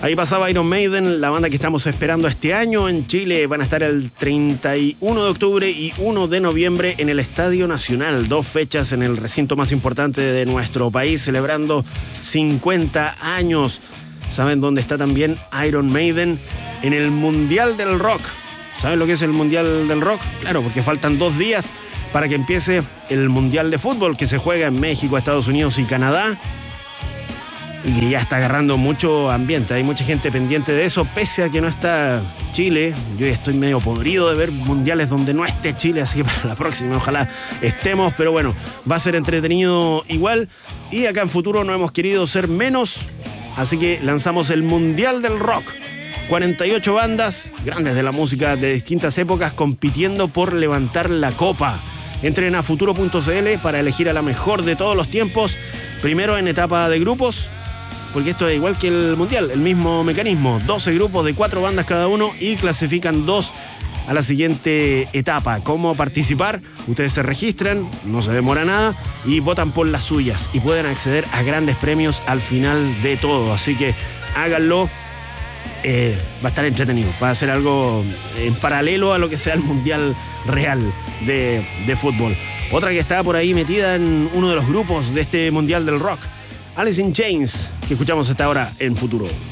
Ahí pasaba Iron Maiden, la banda que estamos esperando este año. En Chile van a estar el 31 de octubre y 1 de noviembre en el Estadio Nacional. 2 fechas en el recinto más importante de nuestro país, celebrando 50 años. ¿Saben dónde está también Iron Maiden? En el Mundial del Rock. ¿Saben lo que es el Mundial del Rock? Claro, porque faltan 2 días para que empiece el Mundial de Fútbol que se juega en México, Estados Unidos y Canadá. Y que ya está agarrando mucho ambiente. Hay mucha gente pendiente de eso, pese a que no está Chile. Yo ya estoy medio podrido de ver mundiales donde no esté Chile, así que para la próxima ojalá estemos. Pero bueno, va a ser entretenido igual. Y acá en Futuro no hemos querido ser menos, así que lanzamos el Mundial del Rock. 48 bandas grandes de la música de distintas épocas compitiendo por levantar la copa. Entren a futuro.cl para elegir a la mejor de todos los tiempos. Primero en etapa de grupos, porque esto es igual que el Mundial, el mismo mecanismo. 12 grupos de 4 bandas cada uno y clasifican 2 a la siguiente etapa. ¿Cómo participar? Ustedes se registran, no se demora nada, y votan por las suyas. Y pueden acceder a grandes premios al final de todo. Así que háganlo. Va a estar entretenido. Va a ser algo en paralelo a lo que sea el Mundial real de fútbol. Otra que está por ahí metida en uno de los grupos de este Mundial del Rock, Alice in Chains, que escuchamos hasta ahora en Futuro.